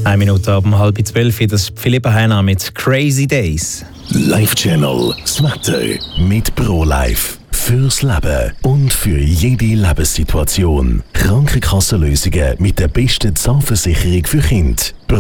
1 Minute ab 11:30, das ist Philippa Heiner mit Crazy Days. Live Channel, das Wetter mit ProLife. Fürs Leben und für jede Lebenssituation. Krankenkassenlösungen mit der besten Zahnversicherung für Kinder.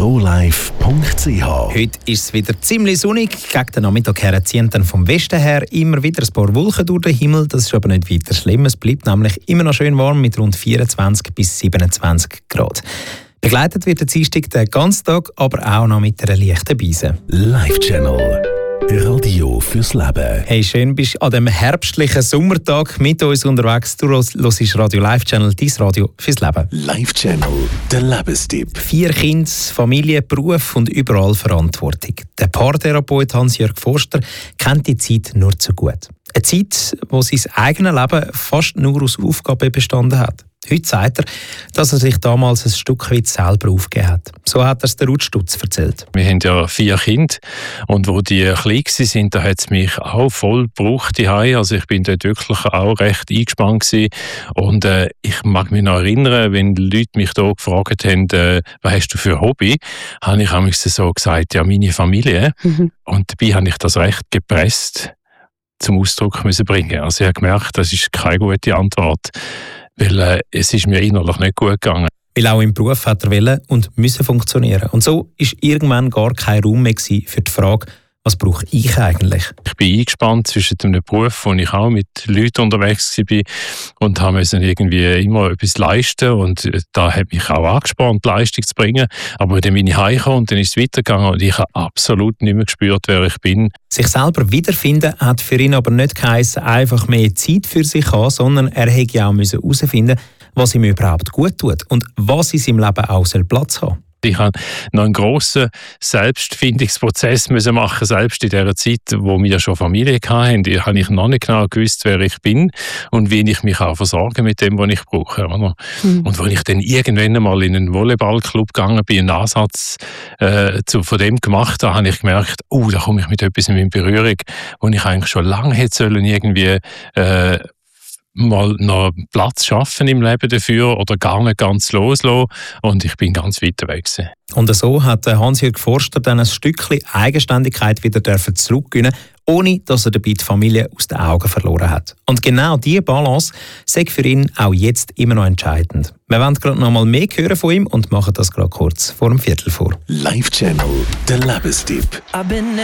ProLife.ch. Heute ist es wieder ziemlich sonnig. Gegen den Nachmittag her ziehen dann vom Westen her immer wieder ein paar Wolken durch den Himmel. Das ist aber nicht weiter schlimm. Es bleibt nämlich immer noch schön warm mit rund 24 bis 27 Grad. Begleitet wird der Dienstag den ganzen Tag, aber auch noch mit einer leichten Brise. Live Channel. Radio fürs Leben. Hey, schön bist du an diesem herbstlichen Sommertag mit uns unterwegs. Du hörst Radio Live Channel, dein Radio fürs Leben. Live Channel, der Lebenstipp. 4 Kinder, Familie, Beruf und überall Verantwortung. Der Paartherapeut Hans-Jörg Forster kennt die Zeit nur zu gut. Eine Zeit, wo sein eigenes Leben fast nur aus Aufgaben bestanden hat. Heute sagt er, dass er sich damals ein Stück weit selber aufgegeben hat. So hat er es der Ruth Stutz erzählt. Wir haben ja 4 Kinder und wo die klein waren, da hat es mich auch voll gebraucht. Also ich bin dort wirklich auch recht eingespannt gewesen. Und ich mag mich noch erinnern, wenn die Leute mich da gefragt haben, was hast du für ein Hobby, habe ich manchmal so gesagt, ja, meine Familie. Und dabei habe ich das recht gepresst zum Ausdruck müssen bringen. Also ich habe gemerkt, das ist keine gute Antwort. Weil es ist mir innerlich nicht gut gegangen. Weil auch im Beruf hat er wollen und müssen funktionieren. Und so war irgendwann gar kein Raum mehr für die Frage, was brauche ich eigentlich? Ich bin eingespannt zwischen einem Beruf, wo ich auch mit Leuten unterwegs war und musste irgendwie immer etwas leisten. Und da hat mich auch angespornt, Leistung zu bringen. Aber dann bin ich heimgekommen und dann ist es weitergegangen und ich habe absolut nicht mehr gespürt, wer ich bin. Sich selber wiederfinden hat für ihn aber nicht geheißen, einfach mehr Zeit für sich haben, sondern er hätte auch herausfinden müssen, was ihm überhaupt gut tut und was in seinem Leben auch Platz haben soll. Ich habe noch einen grossen Selbstfindungsprozess machen, selbst in der Zeit, wo wir schon Familie hatten. Da habe ich noch nicht genau gewusst, wer ich bin und wie ich mich auch versorge mit dem, was ich brauche. Oder? Und als ich dann irgendwann einmal in einen Volleyballclub gegangen bin, einen Ansatz von dem gemacht habe, habe ich gemerkt, da komme ich mit etwas in Berührung, wo ich eigentlich schon lange hätte sollen irgendwie mal noch Platz schaffen im Leben dafür oder gar nicht ganz loslassen. Und ich bin ganz weit weg gewesen. Und so hat Hans-Jörg Forster dann ein Stückchen Eigenständigkeit wieder zurückgewinnen, ohne dass er dabei die Familie aus den Augen verloren hat. Und genau diese Balance ist für ihn auch jetzt immer noch entscheidend. Wir wollen gerade noch mal mehr hören von ihm und machen das gerade kurz vor dem Viertel vor. Live Channel, der Lebenstipp.